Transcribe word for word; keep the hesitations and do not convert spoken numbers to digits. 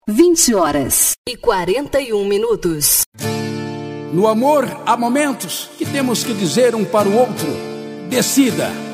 vinte horas e quarenta e um minutos. No amor, há momentos que temos que dizer um para o outro: decida.